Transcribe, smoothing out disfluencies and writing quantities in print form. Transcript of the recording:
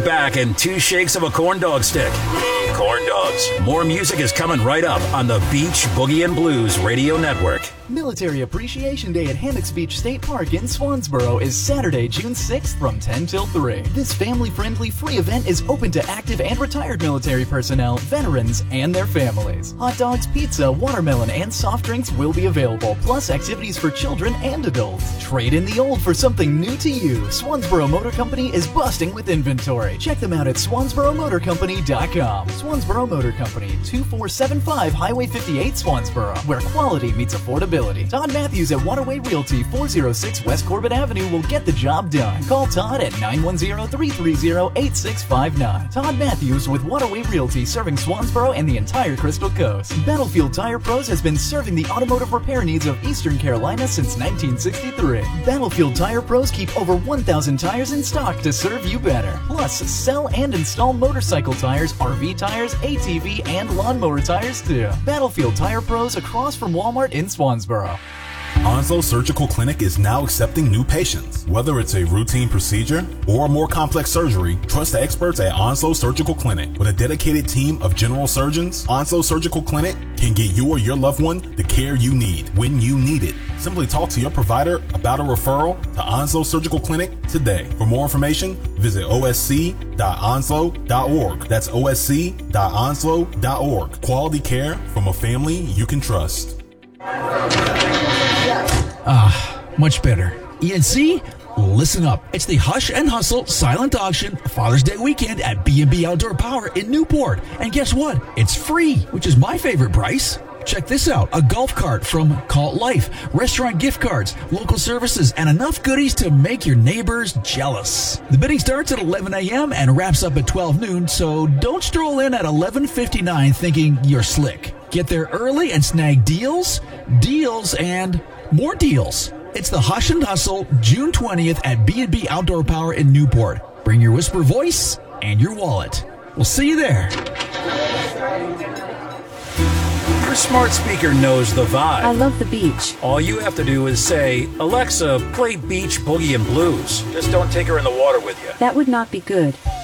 back and 2 shakes of a corn dog stick. Corn dogs. More music is coming right up on the Beach Boogie and Blues Radio Network. Military Appreciation Day at Hammocks Beach State Park in Swansboro is Saturday, June 6th from 10 till 3. This family-friendly free event is open to active and retired military personnel, veterans, and their families. Hot dogs, pizza, watermelon, and soft drinks will be available, plus activities for children and adults. Trade in the old for something new to you. Swansboro Motor Company is busting with inventory. Check them out at swansboromotorcompany.com. Swansboro Motor Company, 2475 Highway 58, Swansboro, where quality meets affordability. Todd Matthews at Waterway Realty, 406 West Corbett Avenue will get the job done. Call Todd at 910-330-8659. Todd Matthews with Waterway Realty, serving Swansboro and the entire Crystal Coast. Battlefield Tire Pros has been serving the automotive repair needs of Eastern Carolina since 1963. Battlefield Tire Pros keep over 1,000 tires in stock to serve you better. Plus, sell and install motorcycle tires, RV tires, ATV, and lawnmower tires too. Battlefield Tire Pros across from Walmart in Swansboro. Onslow Surgical Clinic is now accepting new patients. Whether it's a routine procedure or a more complex surgery, trust the experts at Onslow Surgical Clinic. With a dedicated team of general surgeons, Onslow Surgical Clinic can get you or your loved one the care you need when you need it. Simply talk to your provider about a referral to Onslow Surgical Clinic today. For more information, visit osc.onslow.org. That's osc.onslow.org. Quality care from a family you can trust. Much better. ENC, listen up. It's the Hush and Hustle Silent Auction Father's Day weekend at B&B Outdoor Power in Newport. And guess what? It's free, which is my favorite price. Check this out, a golf cart from Cult Life, restaurant gift cards, local services, and enough goodies to make your neighbors jealous. The bidding starts at 11 a.m. and wraps up at 12 noon, so don't stroll in at 11:59 thinking you're slick. Get there early and snag deals, and more deals. It's the Hush and Hustle, June 20th at B&B Outdoor Power in Newport. Bring your whisper voice and your wallet. We'll see you there. Your smart speaker knows the vibe. I love the beach. All you have to do is say, Alexa, play Beach Boogie and Blues. Just don't take her in the water with you. That would not be good.